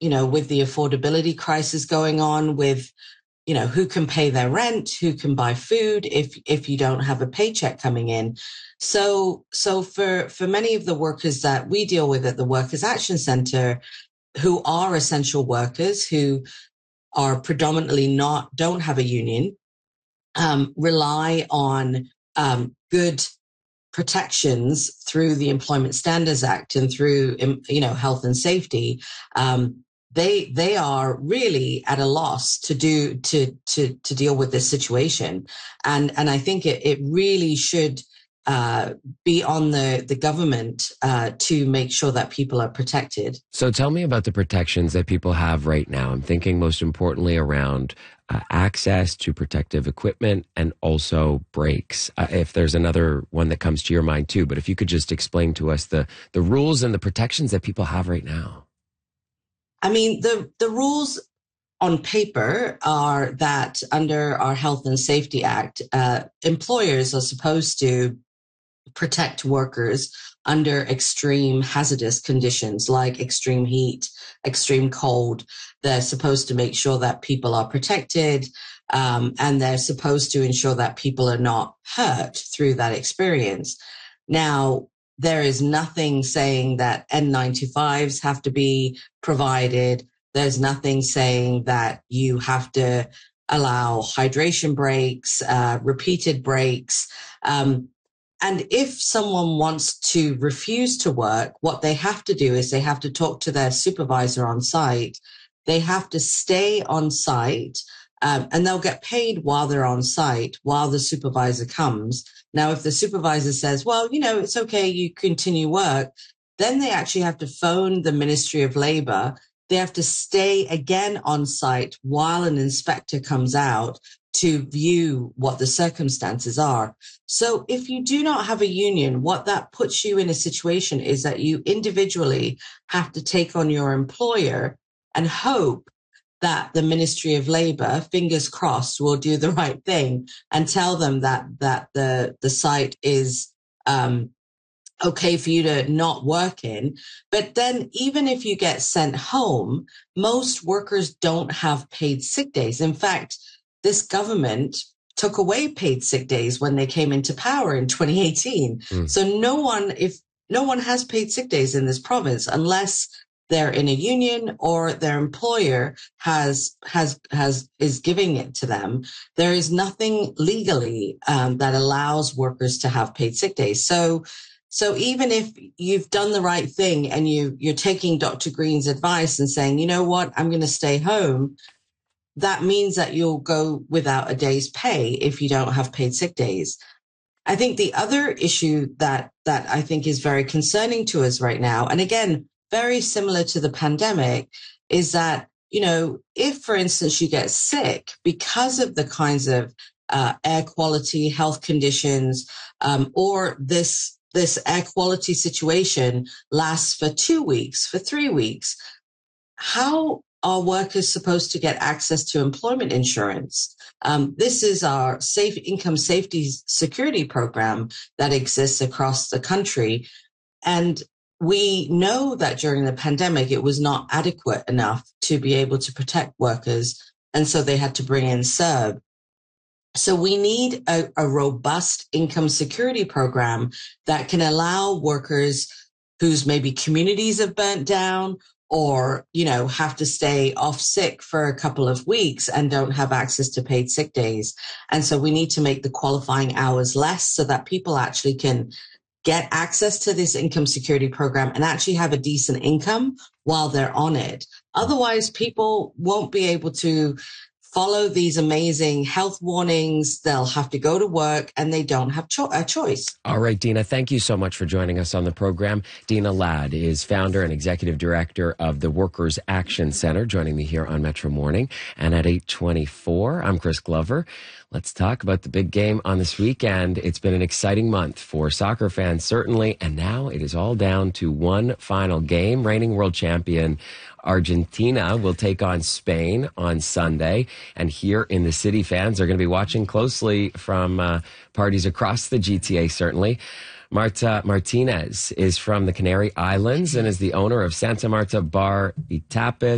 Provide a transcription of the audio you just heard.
with the affordability crisis going on, with, who can pay their rent, who can buy food if you don't have a paycheck coming in. So for many of the workers that we deal with at the Workers Action Center, who are essential workers, who are predominantly don't have a union, rely on good protections through the Employment Standards Act and through, health and safety. They are really at a loss to deal with this situation. And I think it really should be on the government to make sure that people are protected. So tell me about the protections that people have right now. I'm thinking most importantly around access to protective equipment and also breaks. If there's another one that comes to your mind too, but if you could just explain to us the rules and the protections that people have right now. I mean, the rules on paper are that under our Health and Safety Act, employers are supposed to protect workers under extreme hazardous conditions like extreme heat, extreme cold. They're supposed to make sure that people are protected, and they're supposed to ensure that people are not hurt through that experience. Now, there is nothing saying that N95s have to be provided. There's nothing saying that you have to allow hydration breaks, repeated breaks. And if someone wants to refuse to work, what they have to do is they have to talk to their supervisor on site. They have to stay on site, and they'll get paid while they're on site, while the supervisor comes. Now, if the supervisor says, well, it's okay, you continue work, then they actually have to phone the Ministry of Labor. They have to stay again on site while an inspector comes out to view what the circumstances are. So if you do not have a union, what that puts you in a situation is that you individually have to take on your employer and hope that the Ministry of Labor, fingers crossed, will do the right thing and tell them that the site is okay for you to not work in. But then even if you get sent home, most workers don't have paid sick days. In fact, this government took away paid sick days when they came into power in 2018. So no one has paid sick days in this province unless they're in a union or their employer is giving it to them. There is nothing legally that allows workers to have paid sick days. So even if you've done the right thing and you're taking Dr. Green's advice and saying, you know what, I'm going to stay home, that means that you'll go without a day's pay if you don't have paid sick days. I think the other issue that I think is very concerning to us right now, and again, very similar to the pandemic, is that, if, for instance, you get sick because of the kinds of air quality, health conditions, or this air quality situation lasts for 2 weeks, for 3 weeks, how are workers supposed to get access to employment insurance? This is our income safety security program that exists across the country. And we know that during the pandemic, it was not adequate enough to be able to protect workers. And so they had to bring in CERB. So we need a robust income security program that can allow workers whose maybe communities have burnt down or, have to stay off sick for a couple of weeks and don't have access to paid sick days. And so we need to make the qualifying hours less so that people actually can get access to this income security program and actually have a decent income while they're on it. Otherwise, people won't be able to follow these amazing health warnings. They'll have to go to work and they don't have a choice. All right, Dina, thank you so much for joining us on the program. Dina Ladd is founder and executive director of the Workers Action Center, joining me here on Metro Morning. And at 8:24, I'm Chris Glover. Let's talk about the big game on this weekend. It's been an exciting month for soccer fans, certainly. And now it is all down to one final game. Reigning world champion Argentina will take on Spain on Sunday. And here in the city, fans are going to be watching closely from parties across the GTA, certainly. Marta Martinez is from the Canary Islands and is the owner of Santa Marta Bar y Tapas.